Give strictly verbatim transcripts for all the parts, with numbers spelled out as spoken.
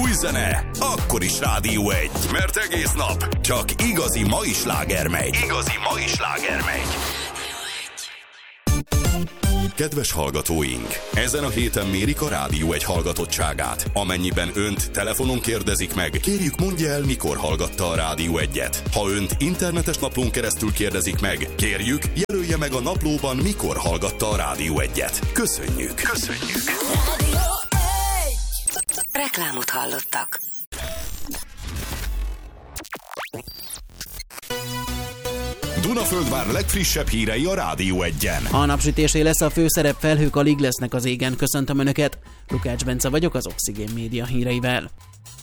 Új zene, akkor is Rádió egy, mert egész nap csak igazi mai sláger megy. Igazi mai sláger megy. Kedves hallgatóink, ezen a héten mérik a Rádió egy hallgatottságát. Amennyiben önt telefonon kérdezik meg, kérjük mondja el, mikor hallgatta a Rádió egyet. Ha önt internetes naplón keresztül kérdezik meg, kérjük jelölje meg a naplóban, mikor hallgatta a Rádió egyet. Köszönjük! Köszönjük! Rádió egy. Reklámot hallottak. Dunaföldvár legfrissebb hírei a Rádió egyen. A napsütésé lesz a főszerep, felhők alig lesznek az égen. Köszöntöm Önöket, Lukács Bence vagyok az Oxigén Média híreivel.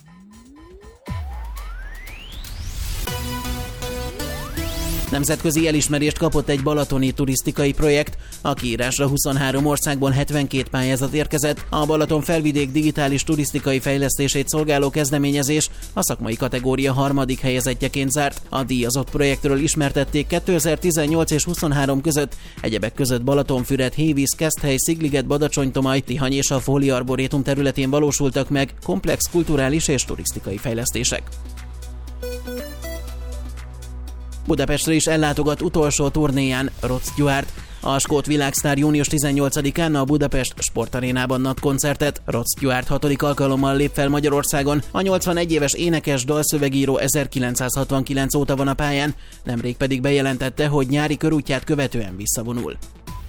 Nemzetközi elismerést kapott egy balatoni turisztikai projekt. A kiírásra huszonhárom országból hetvenkét pályázat érkezett. A Balaton felvidék digitális turisztikai fejlesztését szolgáló kezdeményezés a szakmai kategória harmadik helyezettjeként zárt. A díjazott projektről ismertették kétezer-tizennyolc és huszonhárom között egyebek között Balatonfüred, Hévíz, Keszthely, Szigliget, Badacsonytomaj, Tihany és a Fólia Arborétum területén valósultak meg komplex kulturális és turisztikai fejlesztések. Budapestre is ellátogat utolsó turnéján Rod Stewart. A skót világsztár június tizennyolcadikán a Budapest Sportarénában ad koncertet. Rod Stewart hatodik alkalommal lép fel Magyarországon. A nyolcvanegy éves énekes, dalszövegíró ezerkilencszázhatvankilenc óta van a pályán, nemrég pedig bejelentette, hogy nyári körútját követően visszavonul.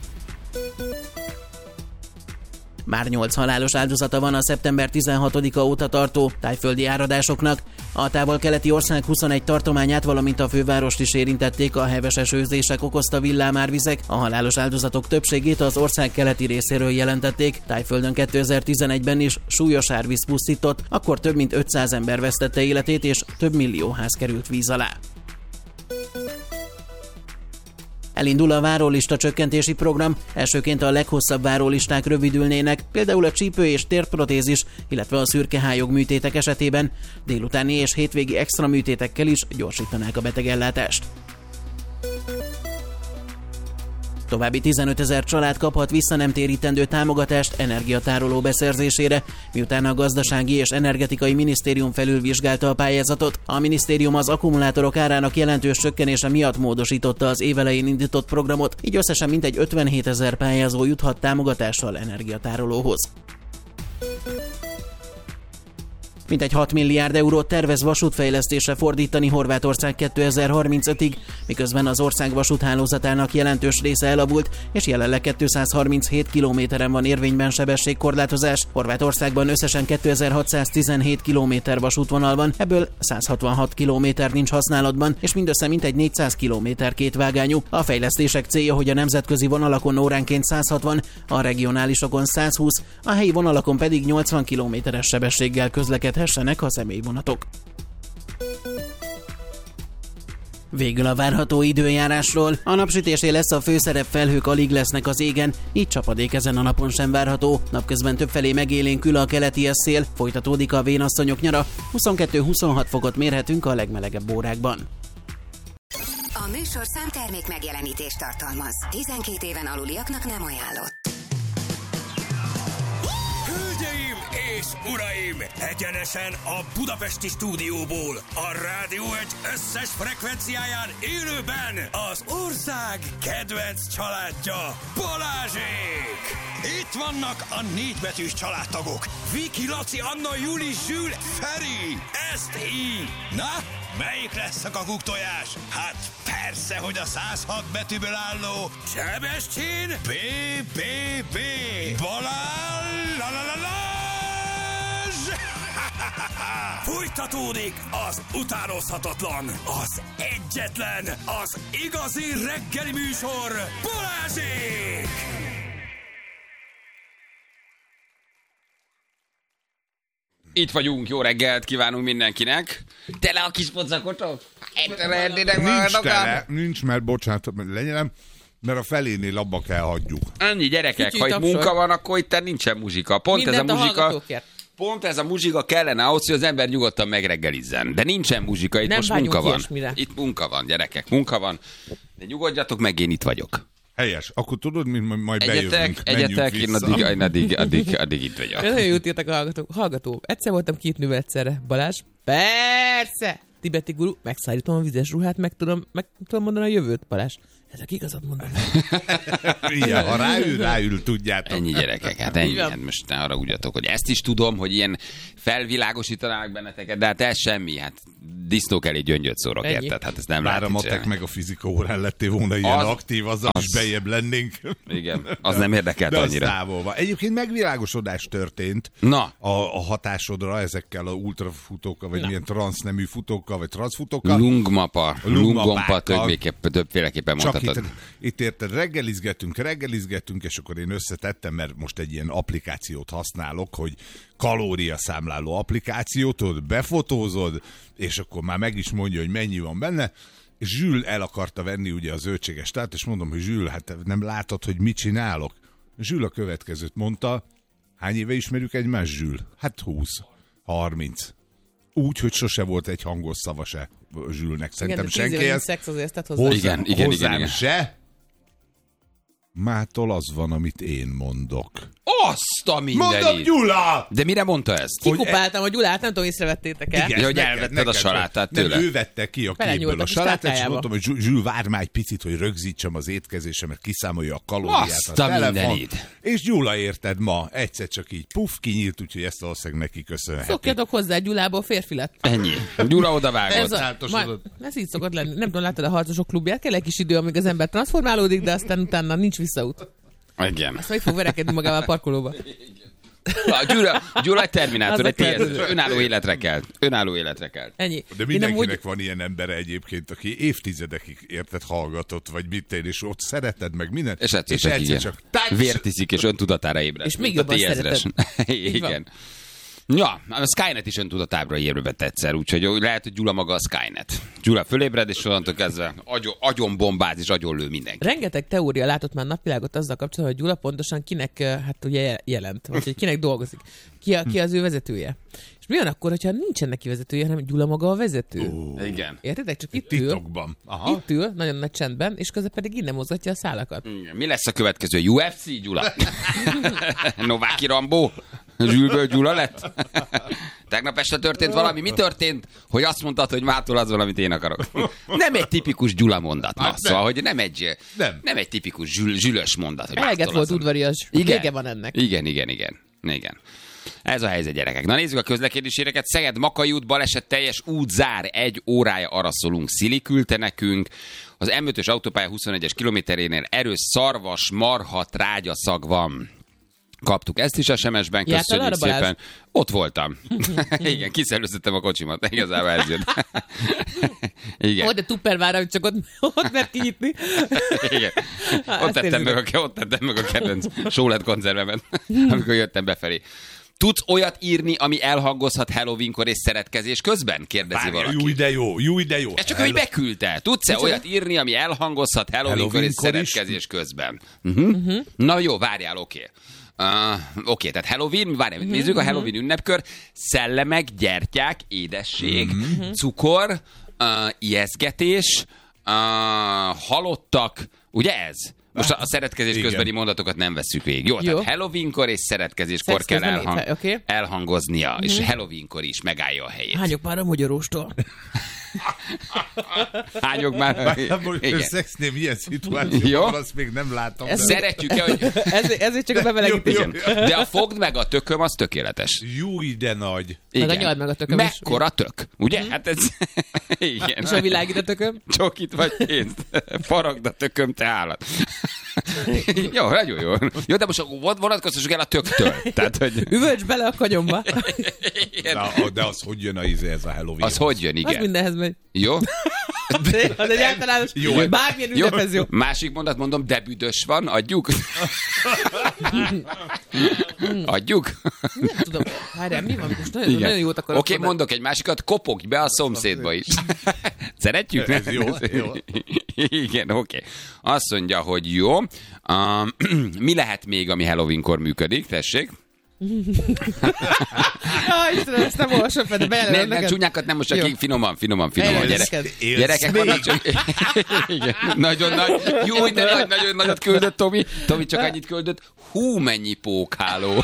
Már nyolc halálos áldozata van a szeptember tizenhatodika óta tartó tájföldi áradásoknak. A távol-keleti ország huszonegy tartományát, valamint a fővárost is érintették a heves esőzések okozta villámárvizek. A halálos áldozatok többségét az ország keleti részéről jelentették. Tájföldön kétezer-tizenegyben is súlyos árvíz pusztított, akkor több mint ötszáz ember vesztette életét és több millió ház került víz alá. Elindul a várólista csökkentési program, elsőként a leghosszabb várólisták rövidülnének, például a csípő- és térprotézis, illetve a szürkehályog műtétek esetében, délutáni és hétvégi extra műtétekkel is gyorsítanák a betegellátást. További tizenötezer család kaphat visszanemtérítendő támogatást energiatároló beszerzésére, miután a Gazdasági és Energetikai Minisztérium felülvizsgálta a pályázatot. A minisztérium az akkumulátorok árának jelentős csökkenése miatt módosította az évelején indított programot, így összesen mintegy ötvenhétezer pályázó juthat támogatással energiatárolóhoz. Mintegy hat milliárd eurót tervez vasútfejlesztésre fordítani Horvátország kétezer-harmincötig, miközben az ország vasúthálózatának jelentős része elavult, és jelenleg kétszázharminchét kilométeren van érvényben sebességkorlátozás. Horvátországban összesen kétezer-hatszáztizenhét kilométer vasútvonal van, ebből száz hatvanhat kilométer nincs használatban, és mindössze mintegy négyszáz kilométer kétvágányú. A fejlesztések célja, hogy a nemzetközi vonalakon óránként száz hatvan, a regionálisokon száz húsz, a helyi vonalakon pedig nyolcvan kilométeres sebességgel közlekedhessenek a személyvonatok. Végül a várható időjárásról. A napsütésé lesz a főszerep, felhők alig lesznek az égen, így csapadék ezen a napon sem várható. Napközben többfelé megélénkül a keleti szél, folytatódik a vénasszonyok nyara, huszonkettő-huszonhat fokot mérhetünk a legmelegebb órákban. A műsorszám termék megjelenítést tartalmaz. tizenkét éven aluliaknak nem ajánlott. Hölgyeim és uraim, egyenesen a budapesti stúdióból, a Rádió egy összes frekvenciáján élőben az ország kedvenc családja, Balázsék! Itt vannak a négybetűs családtagok, Viki, Laci, Anna, Juli, Zsül, Feri, ezt így. Na, melyik lesz a kakuktojás? Hát persze, hogy a száz hat betűből álló Sebestyén B B B Balázs! Fújtatódik az utánozhatatlan, az egyetlen, az igazi reggeli műsor, Balázsék! Itt vagyunk, jó reggelt kívánunk mindenkinek. Tele a kis poczakotok? Nincs tele, nincs, mert bocsánat, lenyelem, mert a felénél abba kell hagyjuk. Annyi gyerekek, Kicsit ha itt munka van, akkor itt nincsen muzsika. Pont Mindent ez a muzsika... hallgatókért. Pont ez a muzsika kellene ahhoz, hogy az ember nyugodtan megreggelizzen. De nincsen muzsika, itt Nem most munka van. ilyesmire. Itt munka van, gyerekek, munka van. De nyugodjatok meg, én itt vagyok. Helyes. Akkor tudod, mint majd Egyetek, bejövünk. egyetek, én addig, én addig, addig, addig itt vagyok. Nagyon jót írtak a hallgató. hallgató. Egyszer voltam két nővel egyszerre. Balázs? Persze! Tibeti guru, megszállítom a vizes ruhát, meg tudom, meg tudom mondani a jövőt, Balázs. Ezek igazat mondanak. Igen, ha ráül, ráül, tudjátok. Ennyi gyerekek, hát ennyi. Hát most ne haragudjatok, hogy ezt is tudom, hogy ilyen felvilágosítanának benneteket, de hát ez semmi, hát disznók elé gyöngyöt szórok, érted? Hát ezt nem Bár lehet a matek meg a fizika órán lettél volna ilyen az, aktív, azzal az, is bejjebb lennénk. Igen, az nem érdekelt de annyira. De távolva. Egyébként megvilágosodás történt Na. A, a hatásodra ezekkel a ultrafutókkal, vagy Na. milyen transznemű futókkal, vagy transzfutókkal. Lungmapa, lungompa, többféleképpen mondhatod. Itt, itt érted, reggelizgetünk, reggelizgetünk, és akkor én összetettem, mert most egy ilyen applikációt használok, hogy kalóriaszámláló applikációt, tudod, befotózod, és akkor már meg is mondja, hogy mennyi van benne, és Zsül el akarta venni ugye a zöldséges tát, és mondom, hogy Zsül, hát nem látod, hogy mit csinálok? Zsül a következőt mondta, hány éve ismerjük egymást, Zsül? Hát húsz, harminc. Úgy, hogy sose volt egy hangos szava se Zsülnek. Szerintem igen, senki ezt. Szex azért tett hozzá. Igen, igen, hozzám igen, igen. se. Mától az van, amit én mondok. Azt a mindenit! Mondom, Gyula! De mire mondta ezt? Kikupáltam a Gyulát, nem tudom, észrevettétek el. Ja, hogy elvetted a salátát tőle. Nem, ő vette ki a képből a salátát, és mondtam, hogy Zsül, várj már egy picit, hogy rögzítsem az étkezésemet, kiszámolja a kalóriát. Azt a mindenit! És Gyula, érted, ma egyszer csak így puff, kinyílt, úgyhogy ezt valószínűleg neki köszönheti. Szokjatok hozzá, Gyulából férfi lett. Ennyi. Gyula odavágott. Ez, a, majd, ez így szokott lenni. Nem tudom, láttad a harcosok klubját? Kell egy kis idő, amíg az ember transformálódik, de aztán utána nincs visszaút. Igen. Azt meg fog verekedni magával a parkolóba. A Gyula, Gyula egy terminátor, egy té es es. Önálló életre kell. Önálló életre kell. Ennyi. De mindenkinek úgy... van ilyen embere egyébként, aki évtizedekig érted hallgatott, vagy mit én, és ott szereted meg mindent. És egyszer, és csak, egyszer csak vért iszik, és öntudatára ébred. És még jobban szereted. Igen. Ja, a Skynet is öntudatábra ébredett egyszer, úgyhogy lehet, hogy Gyula maga a Skynet. Gyula fölébred, és onnantól kezdve agyon, agyon bombáz, és agyon lő mindenki. Rengeteg teória látott már napvilágot azzal kapcsolatban, hogy Gyula pontosan kinek hát ugye jelent, vagy hogy kinek dolgozik. Ki, a, ki az ő vezetője. És mi van akkor, hogyha nincsen neki vezetője, hanem Gyula maga a vezető? Oh. Igen. Értitek? Csak itt ül, titokban. Aha. Itt ül, nagyon nagy csendben, és közben pedig innen mozgatja a szálakat. Igen. Mi lesz a következő? U F C, Gyula? Nováki Rambó? Zsülből Gyula lett? Tegnap este történt valami. Mi történt? Hogy azt mondtad, hogy mától az van, amit én akarok. Nem egy tipikus Gyula mondat. Hát szóval, hogy nem egy, nem. Nem egy tipikus zsül, zsülös mondat. Eleget volt udvarias. Vége van ennek. Igen, igen, igen. Igen. Ez a helyzet, gyerekek. Na nézzük a közlekedési híreket. Szeged-Makai út baleset, teljes útzár, egy órája araszolunk. Szili küldte nekünk. Az M ötös autópálya huszonegyes kilométerénél erős szarvas, marha, trágyaszag van. Kaptuk ezt is es em es-ben, köszönjük szépen. Balázs? Ott voltam. Igen, kiszerőztettem a kocsimat, igazából ez jött. Igen. Ó, de Tupperware, hogy csak ott, ott mert kinyitni. Igen. Ott tettem, meg a, ott tettem meg a kedvenc sólet konzervemet, amikor jöttem befelé. Tudsz olyat írni, ami elhangozhat Halloweenkor és szeretkezés közben? Kérdezi Várja, valaki. Jó, de jó, jó, de jó. Ez csak, hogy beküldte. Tudsz-e Micsoda? Olyat írni, ami elhangozhat Halloweenkor és szeretkezés közben? Uh-huh. Uh-huh. Na jó, várjál, oké. Okay. Uh, Oké, okay, tehát Halloween, várjál, mm-hmm. nézzük a Halloween ünnepkör. Szellemek, gyertyák, édesség, mm-hmm. cukor, uh, ijesztgetés, uh, halottak, ugye ez? Most a, a szeretkezés Igen. közbeni mondatokat nem vesszük végig. Jó, Jó. Tehát Halloweenkor és szeretkezéskor kell elhang, okay. elhangoznia, mm-hmm. és Halloweenkor is megállja a helyét. Hányok már a magyaróstól? Hányok már? Most szexnél milyen szituációban, azt még nem látom. Ez szeretjük-e, hogy... ez, ezért csak a bemelegítés. De a fogd meg a tököm, az tökéletes. Jó, de nagy. Igen. Meg a nyald meg a tököm. Mekkora tök, ugye? Hát ez... Igen. És a világít a tököm? Csokit vagy pénzt. Faragd a tököm, te állat. Jó, nagyon jó. Jó, de most vonatkoztassuk el a töktől. Tehát, hogy... Üvölts bele a kagyomba. Na, de az hogy jön a íze, ez a Halloween? Az hogy jön, igen. Az mindenhez megy. Jó? De, az egy általános, jó. Bármilyen ünnephez jó. Másik mondat mondom, de büdös van, adjuk? Adjuk? Nem tudom, várjál, mi van? Most nagyon, nagyon jót akarok. Oké, okay, mondok egy másikat, kopogj be a szomszédba is. Szeretjük? Ez jó, jó. Igen, oké. Okay. Azt mondja, hogy jó. Um, mi lehet még, ami Halloweenkor működik? Tessék. Ah, Istenem, ezt nem olvasom fel, de bejelölöm Nem, nem, neked. csúnyákat nem most Jó. csak finoman, finoman, finoman. Elnézést Gyere, neked. gyerekek vannak csak... Igen, nagyon nagy. Jó, de nagy, nagyon nagyot küldött Tomi. Tomi csak annyit küldött. Hú, mennyi pókháló.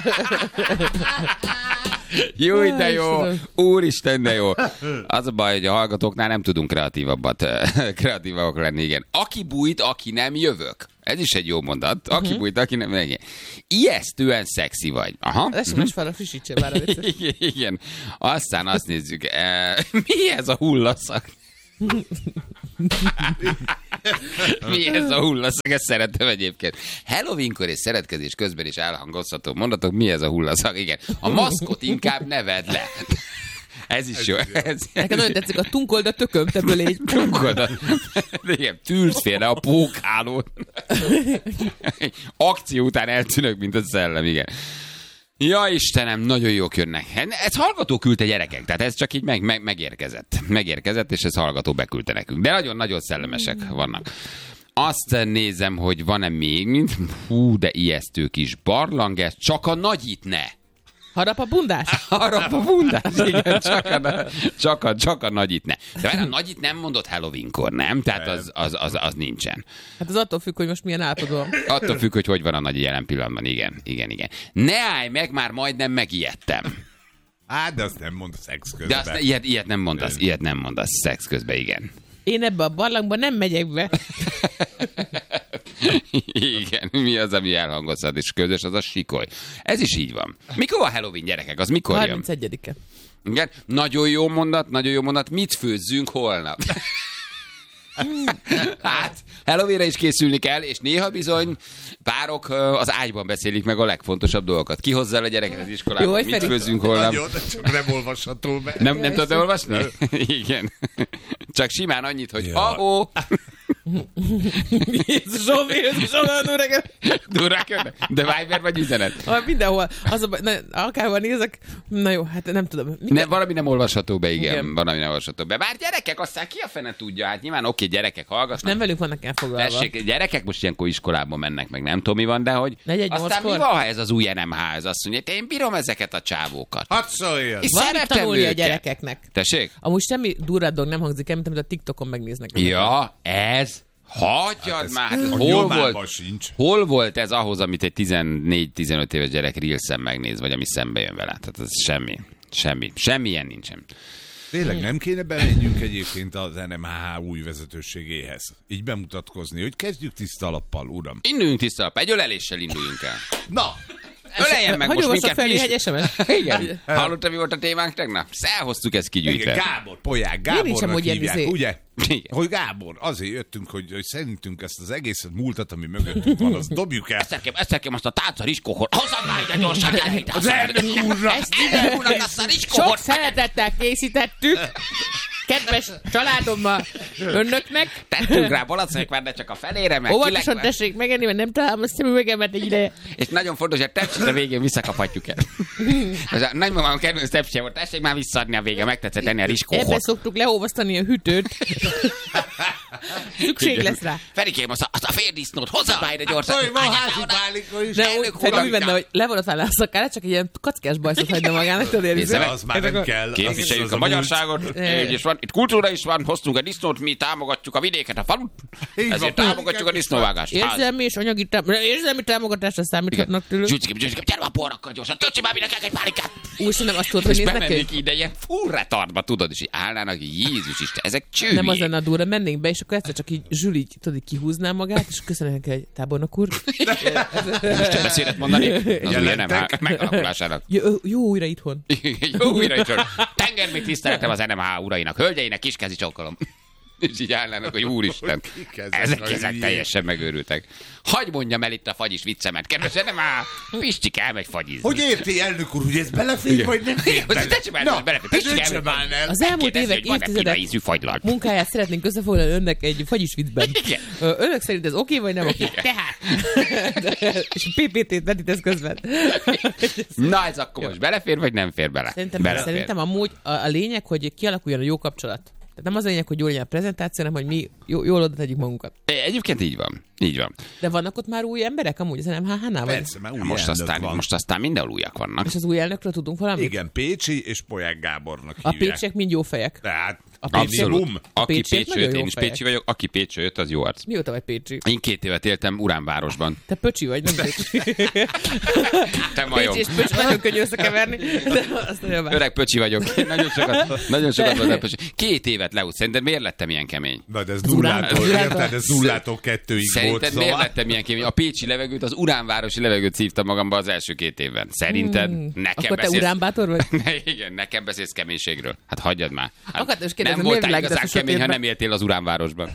Jó, de jó. Úristen, de jó. Az a baj, hogy a hallgatóknál nem tudunk kreatívabbat, kreatívabbak lenni, igen. Aki bújt, aki nem, jövök. Ez is egy jó mondat. Aki uh-huh. bújt, aki nem, igen. Ijesztően szexi vagy. Aha. Es em es fel a frissítse már a vicces. Igen, igen. Aztán azt nézzük. E, mi ez a hullaszak? Mi ez a hullaszak? Ezt szeretem egyébként. Halloweenkor és szeretkezés közben is elhangozható mondatok. Mi ez a hullaszak? Igen. A maszkot inkább ne vedd le. Ez is jó. Ez, Nekem nagyon tetszik a tunkold a tököm, te bölégy. Tunkold a... Igen, tűrsz félre a pókhálót. Akció után eltűnök, mint a szellem, igen. Ja, Istenem, nagyon jók jönnek. Ez hallgató küldte gyerekek, tehát ez csak így meg, meg, megérkezett. Megérkezett, és ez hallgató beküldte nekünk. De nagyon-nagyon szellemesek vannak. Azt nézem, hogy van-e még, mint hú, de ijesztő kis barlang, ez csak a nagyit ne. Harap a bundás? Harap a bundás, igen, csak a, csak a, csak a nagyit ne. De a nagyit nem mondott Halloweenkor, nem? Tehát az, az, az, az nincsen. Hát az attól függ, hogy most milyen állapotban. Attól függ, hogy hogy van a nagy jelen pillanatban, igen, igen, igen. Ne állj meg, már majdnem megijedtem. Á, de azt nem mondasz szex közben. De azt ne, ilyet, ilyet nem mondasz, ilyet nem mondasz szex közben, igen. Én ebbe a barlangba nem megyek be. Igen, mi az, ami elhangozhat, és közös, az a sikoly. Ez is így van. Mikor van Halloween, gyerekek? Az mikor jön? harmincegyedike. Igen, nagyon jó mondat, nagyon jó mondat. Mit főzzünk holnap? Hát, Halloweenre is készülni kell, és néha bizony párok az ágyban beszélik meg a legfontosabb dolgokat. Ki hozzá a gyereket az iskolába? Mit Feri? Főzzünk holnap? Nagyon, csak nem olvasható be. Nem, nem tudod olvasni? Igen. Csak simán annyit, hogy ja. ahó. Jézusom, Jézusom, durrá Durrá de Viber vagy üzenet? Ah, mindenhol. Az a baj, na, akárhol nézek, na jó, hát nem tudom. Minden... Ne, valami nem olvasható be, igen. igen. Valami nem olvasható be. Bár gyerekek, aztán ki a fene tudja? Hát nyilván oké, gyerekek hallgatnak. Nem velünk vannak elfoglalva. Tessék, gyerekek most ilyenkor iskolába mennek, meg nem tudom mi van, de hogy aztán mi van, ha ez az új en em há, ez azt mondja, én bírom ezeket a csávókat. Hadd szóljon! Valamit tanulni a gyerekeknek. Tessék? Amúgy semmi durrád dolog nem hangzik el, mint amit a TikTokon megnéznek. Ja, ez... Hagyjad hát már, hát hol, volt, hol volt ez ahhoz, amit egy tizennégy-tizenöt éves gyerek Reelsen megnéz, vagy ami szembe jön vele? Tehát ez semmi, semmi, semmilyen nincsen. Tényleg nem kéne bemenjünk egyébként az en em há új vezetőségéhez? Így bemutatkozni, hogy kezdjük tiszta alappal, uram. Induljunk tiszta alappal, egy öleléssel induljunk el. Na! Öleljen meg most minket felé egy es em es? Igen. Hallottad, mi volt a témánk tegnap? Elhoztuk ezt kigyűjtve. Igen, Gábor, Polyák, Gábornak hívják, ugye? Igen. Hogy Gábor, azért jöttünk, hogy, hogy szerintünk ezt az egészet múltat, ami mögöttünk van, azt dobjuk el. Eszterkém, Eszterkém, azt a tálca riskóhort. Hozzad már ide gyorsan, elhelyt. Az elnök úrra! Ezt ide úrnak, azt a riskóhort. Sok szeretettel készítettük. Kedves családommal önöknek. Tettünk rá balacekvár, de csak a felére, meg óvatosan tessék megenni, mert nem találom a szemüvegemet egy ideje. És nagyon fontos, hogy a tepsit a végén visszakaphatjuk el. A nagymamám kedvenc tepsije volt, tessék már visszaadni a vége, megtetszett enni a riskóhot. Ebben szoktuk leolvasztani a hűtőt. Szükség lesz rá. Ferikém, azt a, azt a fél disznót, hozzá már ide gyorsan. Hát, hogy van házi pálinka is. De úgy, Feri, mi benne, hogy levonatáll a szakára, csak egy ilyen kackás bajszot hagyna magának, tudod érni. Az már nem kell. Képviseljük a magyarságot, és van, itt kultúra is van, hoztunk a disznót, mi támogatjuk a vidéket, a falut, ezért támogatjuk a disznóvágást. Érzelmi és anyagi támogatásra, érzelmi támogatásra számíthatnak tőlük. Zsücsikém, zsücsikém, gyere már porrakkal gyorsan, töltsi már mindenkinek egy pálinkát. Úgy nem azt tudod, hogy néznek ki. És bemennék ide ilyen full retardba, tudod, és így állnának, Jézus Isten, ezek csőjék. Nem az lenne a durva, mennénk be, és akkor egyszer csak így Zsül így, tudod, így kihúzná magát, és köszönjük egy tábornok úr. Most beszédet mondani? Az ugye nem megalakulásának. Jó, jó újra itthon. Jó újra itthon. Tengermély tiszteletem az en em há urainak, hölgyeinek, kiskezi csókolom. És így állnának, hogy úristen, ezek, ezek teljesen megőrültek. Hagy mondjam el itt a fagyis viccemet, kedves, nem már Piscsik elmegy fagyizni. Hogy érti, elnök úr, hogy ez belefér, vagy nem fér bele? No, belefér. Piscsik elmegy. Az elmúlt évek, évtizedek munkáját szeretnénk összefoglalni önnek egy fagyis viccben. Önök szerint ez oké, vagy nem oké? Tehát. És pé pé té-t vetítesz közben. Na, ez akkor most belefér, vagy nem fér bele? Szerintem, szerintem amúgy a, a lényeg, hogy kialakuljon a jó kapcsolat. Tehát nem az a lényeg, hogy jól legyen a prezentáció, hanem hogy mi jól oda tegyük magunkat. Egyébként így van. Így van. De vannak ott már új emberek amúgy, az em há há-nál? Persze, már új Most aztán, van. most aztán mindenhol újak vannak. És az új elnökről tudunk valamit? Igen, Pécsi és Polyák Gábornak A hívják. pécsiek mind jó fejek. Tehát A pécsiek, Abszolút. Aki pécsiek Pécsről jött, nagyon én jó is fejek. Pécsi vagyok, aki Pécsről jött, az jó arc. Mióta vagy pécsi? Én két évet éltem Uránvárosban. Te pöcsi vagy, nem pécsi. Te majom. Pécsi és pöcsi nagyon könnyű összekeverni, de azt nagyon bár. Öreg pöcsi vagyok. Én nagyon sokat, nagyon sokat voltam pöcsi. Két évet leút. Szerinted miért lettem ilyen kemény? Na, de ez Az nullától, urán- érted? Ez nullától kettőig volt, Szerinted miért szóval. lettem ilyen kemény? A pécsi levegőt, az uránvárosi levegőt szívtam magamba az első két évben. Szerinted Hmm. nekem Akkor te beszélsz... uránbátor vagy? Igen, nekem beszélsz keménységről. Hát hagyjad már. Hát Akartam is kérdezni, nem miért voltál igazán világítasz a kemény, ha sötétben? nem éltél az uránvárosban.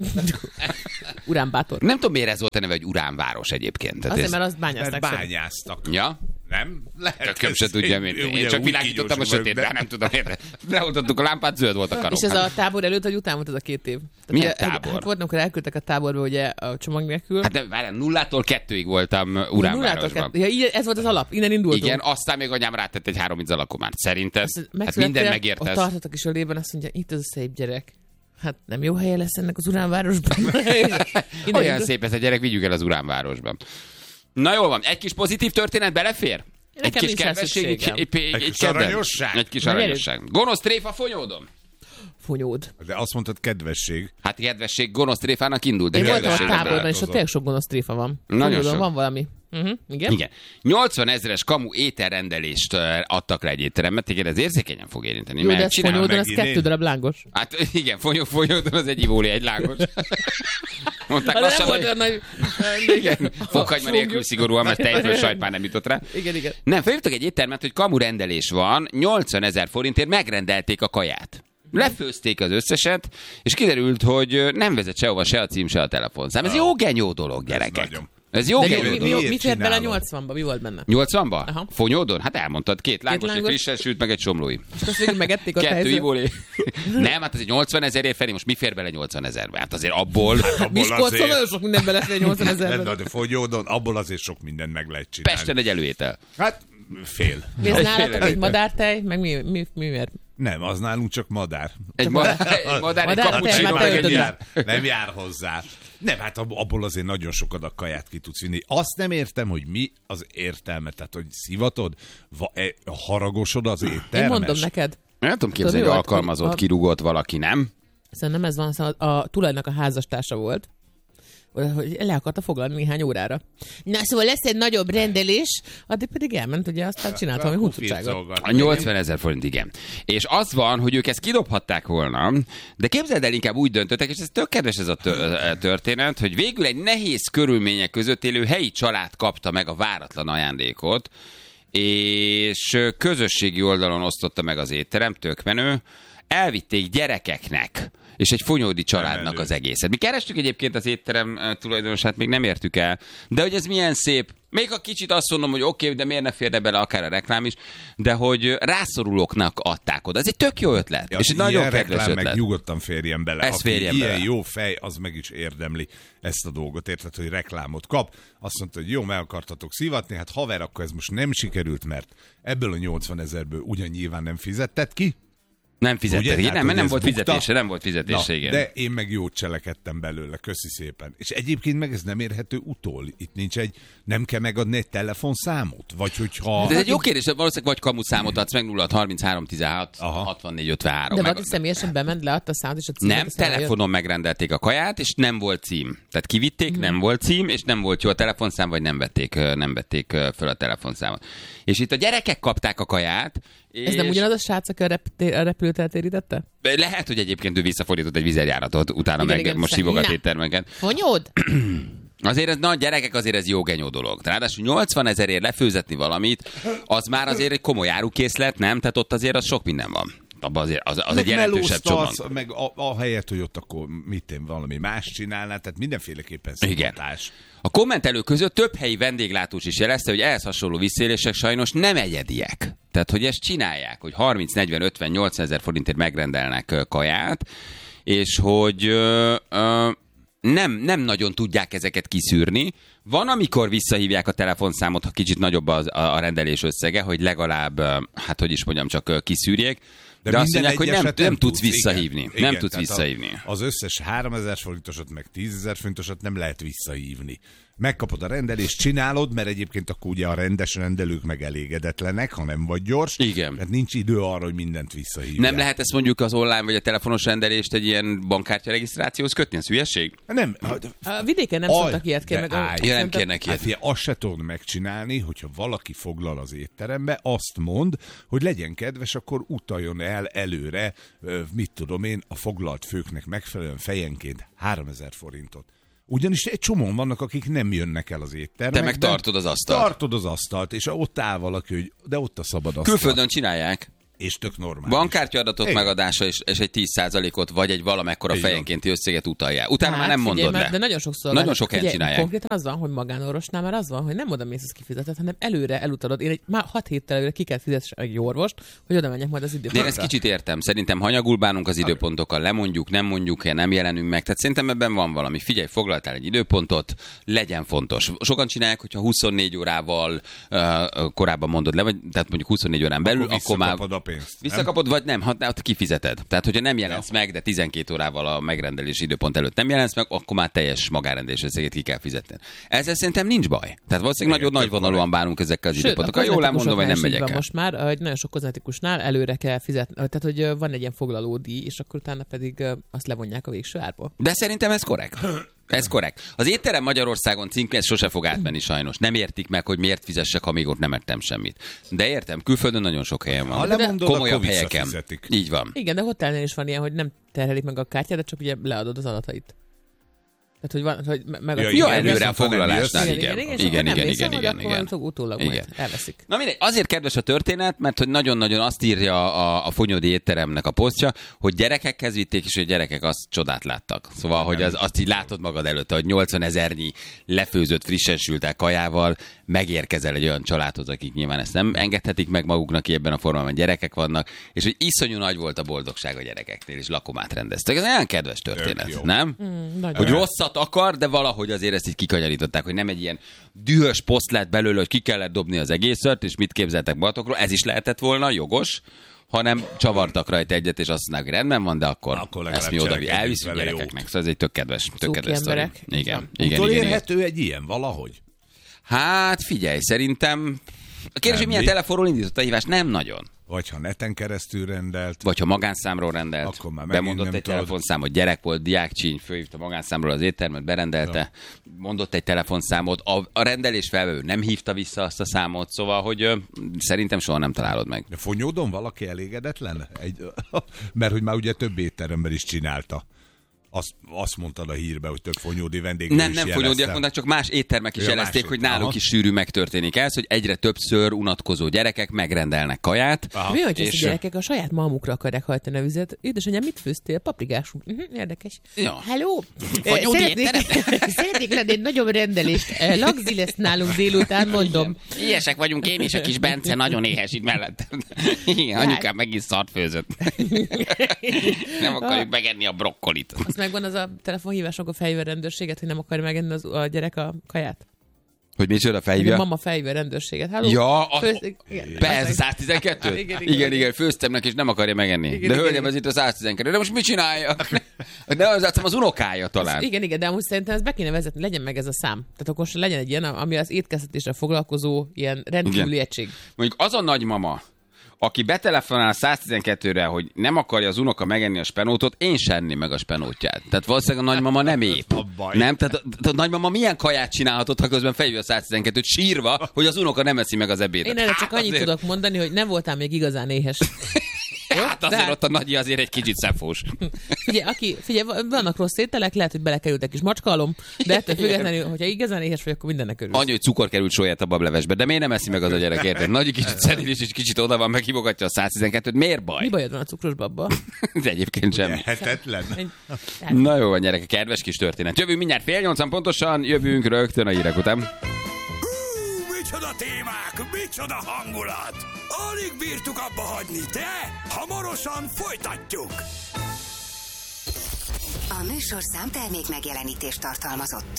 Uránbátor. Nem tudom, miért ez volt a neve, hogy uránváros egyébként. Tehát Azért, ez... mert azt bányázták. Mert szerint. bányáztak. Ja? Nem? Lehet. Tököm ez se tudja, egy- én, én ugye csak úgy világítottam a kígyós vagyok, sötétben, de- nem tudom miért. Beoltottuk a lámpát, zöld volt a karom. És ez a tábor előtt, vagy után volt ez a két év? Tehát Milyen ugye, tábor? Hát volt, amikor elküldtek a táborba ugye a csomag nélkül. Hát de várjál, nullától kettőig voltam Nullától Uránvárosban. kett- ja, így- ez volt az alap, innen indultunk. Igen, aztán még anyám rátett egy három alakomárt. Szerinted? Azt Hát megszülettél, minden megérte ott ez. tartottak is a lében, azt mondja, itt az a szép gyerek. Hát nem jó helye lesz ennek az Uránvárosban. Innen Olyan indul- szép ez a gyerek, vigyük el az Uránvárosban. Na jól van, egy kis pozitív történet belefér? Egy Nekem kis nincs rá kedvesség, egy, szükségem. egy, egy, Egy egy kis kedvenc. aranyosság? Egy kis Na, gyerünk. aranyosság. Gonosz tréfa fonyódom. Fonyód. De azt mondtad kedvesség. Hát kedvesség gonosz tréfának indult, de Én voltam a kedvességre táborban, és változott. ott tényleg sok gonosz tréfa van. Nagyon Fonyódon sok. van valami. Uh-huh. Igen? Igen. nyolcvan ezres kamu ételrendelést ö, adtak le egy étteremben, téged ez érzékenyen fog érinteni. Jó, de mert ez csinálom Fonyódon, meg. az megint kettő én. darab lángos. Hát igen, fonyó, fonyódon az egy ivóli, egy lángos. Mondták Hát lassan, nem volt hogy... olyan nagy... Igen, fokhagyma nélkül szigorúan, mert tejföl sajt már nem jutott rá. Igen, igen. Nem, felírtak egy éttermet, hogy kamu rendelés van, nyolcvan ezer forintért megrendelték a kaját. Lefőzték az összeset, és kiderült, hogy nem vezet sehova se a cím, se a telefonszám. Ez jó genyó dolog, gyerekek. nagyon. Ez jó De genyó mi, mi, dolog. mi, mi fér bele csinálod? nyolcvanba? Mi volt benne? nyolcvanba? Aha. Fonyódon? Hát elmondtad, két lángos, egy lángos. frissen sült, meg egy somlói. És azt végül megették a Kettő helyzet. ivóli. Nem, hát ez egy nyolcvan ezerért felé, most mi fér bele nyolcvan ezerbe? Hát azért abból... Abból Miskolcon azért- nagyon sok minden belefér nyolcvan Na, ezerben. de Fogyódon, abból azért sok mindent meg lehet csinálni. Pesten egy előétel. Hát fél. Mi ez Egy nálatok fél egy madártej? Meg mi, mi, mi miért? Nem, az nálunk csak madár. Egy madár, egy madár, egy Madár, kapucsinó, te- meg te egy öltöd ilyen. jár, nem jár hozzá. Nem, hát ab- abból azért nagyon sokat a kaját ki tudsz vinni. Azt nem értem, hogy mi az értelme. Tehát, hogy szivatod, va, e, haragosod az éttermes. Én mondom neked. Nem tudom képzelni, Tudod, hogy mi volt, alkalmazott, hogy a- kirúgott valaki, nem? Szerintem nem ez van, szóval a tulajnak a házastársa volt, hogy le akarta foglalni néhány órára. Na, szóval lesz egy nagyobb rendelés, addig pedig elment, ugye, aztán csinált valami huncutságot. A nyolcvan ezer forint, igen. És az van, hogy ők ezt kidobhatták volna, de képzeld el, inkább úgy döntöttek, és ez tök kedves ez a tö- történet, hogy végül egy nehéz körülmények között élő helyi család kapta meg a váratlan ajándékot, és közösségi oldalon osztotta meg az étterem, tök menő, elvitték gyerekeknek, és egy fonyódi családnak Emelő. az egészet. Mi kerestük egyébként az étterem eh, tulajdonosát, még nem értük el, de hogy ez milyen szép. Még a kicsit azt mondom, hogy oké, okay, de miért ne férne bele akár a reklám is, de hogy rászorulóknak adták oda. Ez egy tök jó ötlet, Ja, és egy ilyen nagyon kedves reklám ötlet. meg nyugodtan férjen bele. Ez Aki férjen ilyen bele. jó fej, az meg is érdemli ezt a dolgot. Érted, hogy reklámot kap. Azt mondta, hogy jó, meg akartatok szivatni, hát haver, akkor ez most nem sikerült, mert ebből a nyolcvan ezerből ugyan nyilván nem fizetted ki. Nem fizettek, Ugye? nem, Tehát, mert hogy nem ez volt bukta. fizetése, nem volt fizetése, Na, igen. de én meg jót cselekedtem belőle, köszi szépen. És egyébként meg ez nem érhető utol. Itt nincs egy, nem kell megadni egy telefonszámot? Vagy hogyha... De ez egy jó kérdés, valószínűleg vagy kamuszámot adsz meg nulla hat harminchárom tizenhat Aha. hatvannégy ötvenhárom. De meg- valaki személyesen bement, leadta a számot, és a címet. Nem, aztán eljött. telefonon megrendelték a kaját, és nem volt cím. Tehát kivitték, Mhm. nem volt cím, és nem volt jó a telefonszám, vagy nem vették, ö, nem vették ö, föl a telefonszámot. És itt a gyerekek kapták a kaját, és Ez nem ugyanaz a srác, aki a, repté- a repülőt eltérítette? lehet, hogy egyébként ő visszafordított egy vizerjáratot, utána Igen, meg igen, most aztán- hívogat Na. éttermeket. Fonyód? Azért ez, na gyerekek, azért ez jó genyó dolog. Ráadásul nyolcvan ezerért lefőzetni valamit, az már azért egy komoly árukészlet, nem? Tehát ott azért az sok minden van. Abban azért az, az egy jelentősebb csomag. melóztatsz, meg a, a helyet, hogy ott akkor mit én valami más csinálnál, tehát mindenféleképpen Igen. szivatás. A kommentelők között több helyi vendéglátós is jelezte, hogy ehhez hasonló visszaélések sajnos nem egyediek. Tehát, hogy ezt csinálják, hogy harminc, negyven, ötven, nyolcvan ezer forintért megrendelnek ö, kaját, és hogy ö, ö, nem, nem nagyon tudják ezeket kiszűrni, Van, amikor visszahívják a telefonszámot, ha kicsit nagyobb a, a rendelés összege, hogy legalább, hát hogy is mondjam, csak kiszűrjék. De, de azt mondják, hogy nem, nem, nem tudsz visszahívni. Igen, nem igen, tudsz visszahívni. A, az összes háromezer forintosat, meg tízezer forintosat nem lehet visszahívni. Megkapod a rendelést, csinálod, mert egyébként akkor ugye a rendes rendelők meg elégedetlenek, ha nem vagy gyors. Igen. Tehát nincs idő arra, hogy mindent visszahívják. Nem lehet ezt mondjuk az online vagy a telefonos rendelést egy ilyen bankkártya regisztrációhoz kötni? Ez hülyeség? Nem. A vidéken nem szoktak ilyet kérni. Meg a... ja, nem kérnek ilyet. Hát, azt se tudod megcsinálni, hogyha valaki foglal az étterembe, azt mond, hogy legyen kedves, akkor utaljon el előre, mit tudom én, a foglalt főknek megfelelően fejenként háromezer forintot. Ugyanis egy csomóan vannak, akik nem jönnek el az éttermekben. Te meg tartod az asztalt. Tartod az asztalt, és ott áll valaki, hogy de ott a szabad asztal. Külföldön csinálják. És tök normális. Bankkártyaadatok megadása és, és egy tíz százalékot, vagy egy valamekkora fejenkénti összeget utalják. Utána hát, már nem figyelj, mondod le. De nagyon sokszor. Nagyon sok helyen csinálják. Konkrétan az van, hogy magánorvosnál már az van, hogy nem oda mész, az kifizetett, hanem előre elutalod. Én egy már hat héttel előre ki kell fizetni egy orvost, hogy oda menjek majd az időpontra. De én ezt kicsit értem. Szerintem hanyagul bánunk az időpontokkal, lemondjuk, nem mondjuk, nem jelenünk meg. Tehát szerintem ebben van valami. Figyelj, foglaltál egy időpontot, legyen fontos. Sokan csinálják, hogyha huszonnégy órával uh, korábban mondod le, vagy tehát mondjuk huszonnégy órán belül, akkor, akkor már a pénzt, visszakapod, vagy nem, ha ott kifizeted. Tehát, hogyha nem jelensz ja. meg, de tizenkét órával a megrendelési időpont előtt nem jelensz meg, akkor már teljes magánrendelés összegét ki kell fizetni. Ezzel szerintem nincs baj. Tehát valószínűleg nagyon nagyvonalúan bánunk ezekkel az időpontokkal. Jól elmondom, hogy nem megyek el. Most már hogy nagyon sok kozmetikusnál előre kell fizetni. Tehát, hogy van egy ilyen foglalódíj, és akkor utána pedig azt levonják a végső árból. De szerintem ez korrekt. Ez korrekt. Az étterem Magyarországon címke ez sose fog átmenni sajnos. Nem értik meg, hogy miért fizessek, ha még ott nem ettem semmit. De értem, külföldön nagyon sok helyen van. Ha lemondod, komolyabb helyeken. Így van. Igen, de hotelnél is van ilyen, hogy nem terhelik meg a kártyádat, csak ugye leadod az adatait. Tehát, hogy van, hogy meg ja, a ja, előre a foglalásnál, igen. Igen, igen, igen, igen, igen, igen. Utólag majd elveszik. Na mindegy, azért kedves a történet, mert hogy nagyon-nagyon azt írja a, a Fonyódi étteremnek a posztja, hogy gyerekekhez vitték, és hogy gyerekek azt csodát láttak. Szóval, hogy az, azt így látod magad előtt, hogy nyolcvanezernyi lefőzött, frissen sült el kajával megérkezel egy olyan családhoz, akik nyilván ezt nem engedhetik meg maguknak, ki ebben a formában gyerekek vannak, és hogy iszonyú nagy volt a boldogság a gyerekeknél, és lakomát rendeztek. Ez olyan kedves történet, nem? Mm, hogy rosszat akar, de valahogy azért ezt így kikanyarították, hogy nem egy ilyen dühös poszt lett belőle, hogy ki kellett dobni az egészet, és mit képzeltek magatokról, ez is lehetett volna, jogos, hanem csavartak rajta egyet, és azt mondták, hogy rendben van, de akkor, akkor ezt mi oda elviszünk gyerekeknek. Szóval ez egy tök kedves, tök kedves sztori. Igen, igen, igen, igen. Utolérhető egy ilyen valahogy? Hát figyelj, szerintem a kérdés, hogy milyen telefonról indított a hívást? Nem nagyon. Vagy ha neten keresztül rendelt. Vagy ha magánszámról rendelt. Bemondott egy telefonszámot, gyerek volt, diákcsíny, fölhívta magánszámról az éttermet, berendelte, ja. mondott egy telefonszámot, a, a rendelés felvevő nem hívta vissza azt a számot, szóval, hogy ö, szerintem soha nem találod meg. De Fonyódon valaki elégedetlen? Egy, mert hogy már ugye több étteremben is csinálta. Azt, azt mondtad a hírbe, hogy több fonyódi vendégről Nem, is nem fonyódiak mondták, csak más éttermek is ja, jelezték, másik. hogy náluk Aha. is sűrű megtörténik ez, hogy egyre többször unatkozó gyerekek megrendelnek kaját. Aha. Mi, hogy és... a gyerekek a saját malmukra akarják hajtani a vizet? Édesanyám, mit főztél? Paprikás. Uh-huh, érdekes. Ja. Hello! Szeretnék lenni egy nagyobb rendelést. Lagzi lesz nálunk délután, mondom. Ilyesek vagyunk, én és a kis Bence nagyon éhes itt mellettem. Igen, anyukám megint szart főzött. Nem akarjuk megenni a brokkolit. Azt megvan az a telefonhívás, akkor felhívja a rendőrséget, hogy nem akarja megenni az, a gyerek a kaját? Hogy micsoda felhívja? A mama felhívja a rendőrséget. Halló? Ja, a... persze, száz tizenkettő? Igen, igen, igen, igen, főztem neki, és nem akarja megenni. Igen, de hölgyem, ez itt a száz tizenkettő. De most mit csinálja? De az az, az unokája talán. Az, igen, igen, de amúgy szerintem ezt be kéne vezetni, legyen meg ez a szám. Tehát akkor legyen egy ilyen, ami az étkeztetésre foglalkozó ilyen rendkívüli egység. Mondjuk az a nagymama, aki betelefonál száz tizenkettőre, hogy nem akarja az unoka megenni a spenótot, én sem enni meg a spenótját. Tehát valószínűleg a nagymama nem épp. Nem? Tehát a, a nagymama milyen kaját csinálhatott, ha közben felhívja a száz tizenkettőt sírva, hogy az unoka nem eszi meg az ebédet. Én erre csak annyit azért... tudok mondani, hogy nem voltál még igazán éhes. Hát azért Tehát... ott a nagyi azért egy kicsit szefós. Figyelj, aki, figyelj, vannak rossz ételek, lehet, hogy belekerültek kis macskalom, de ettől függetlenül, hogyha igazán éhes vagy, akkor mindennek örülsz. Annyi, hogy cukor került sóját a bablevesbe, de miért nem eszi meg az a gyerek, érted? Nagy kicsit szedilis, és kicsit oda van, meghívogatja a száz tizenkettőt. Miért baj? Mi bajod van a cukros babba? De egyébként semmi. Lehetetlen. Na jó van, gyerekek, kedves kis történet. Jövünk mindjárt fél nyolcan pontosan, jövünk rögtön a hírek után. Micsoda témák, micsoda hangulat! Alig bírtuk abba hagyni, de hamarosan folytatjuk! A műsor számtermék megjelenítést tartalmazott.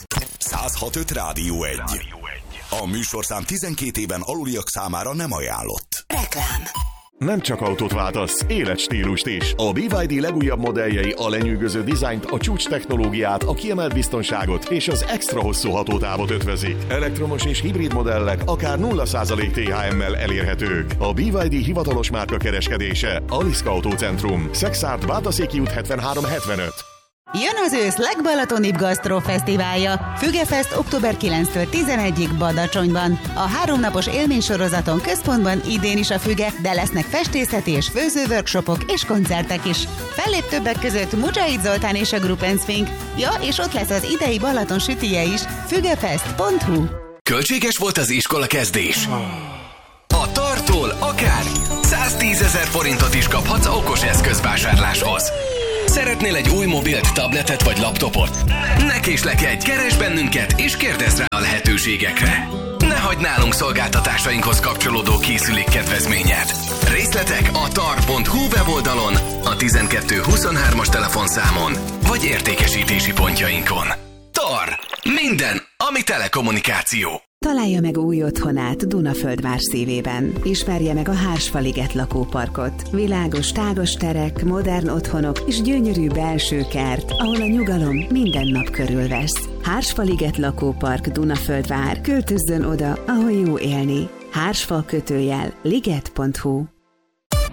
száz hat öt Rádió egy. A műsorszám tizenkét éven aluliak számára nem ajánlott. Reklám. Nem csak autót váltasz, életstílust is. A bé vé dé legújabb modelljei a lenyűgöző dizájnt, a csúcs technológiát, a kiemelt biztonságot és az extra hosszú hatótávot ötvözik. Elektromos és hibrid modellek akár nulla százalék té há em-mel elérhetők. A bé vé dé hivatalos márka kereskedése, Aliszka Autócentrum, Szexárd, Bátaszéki út hetvenhárom hetvenöt. Jön az ősz legbalatonibb gasztrofesztiválja. Fügefest október kilencedikétől tizenegyedikéig Badacsonyban. A háromnapos élménysorozaton központban idén is a füge, de lesznek festészeti és főzőworkshopok és koncertek is. Fellép többek között Mujahid Zoltán és a Group and Swing. Ja, és ott lesz az idei Balaton sütije is. fügefest pont hu. Költséges volt az iskola kezdés? A Tartól akár száztízezer forintot is kaphatsz okos eszközvásárláshoz. Szeretnél egy új mobilt, tabletet vagy laptopot? Ne késlekedj, keresd bennünket és kérdezz rá a lehetőségekre. Ne hagyd nálunk szolgáltatásainkhoz kapcsolódó készülék kedvezményed. Részletek a tar pont hu weboldalon, a tizenkettő huszonhármas telefonszámon vagy értékesítési pontjainkon. Tar. Minden, ami telekommunikáció. Találja meg új otthonát Dunaföldvár szívében. Ismerje meg a Hársfaliget lakóparkot. Világos, tágas terek, modern otthonok és gyönyörű belső kert, ahol a nyugalom minden nap körülvesz. Hársfaliget lakópark Dunaföldvár. Költözzön oda, ahol jó élni. Hársfal kötőjel liget pont hu.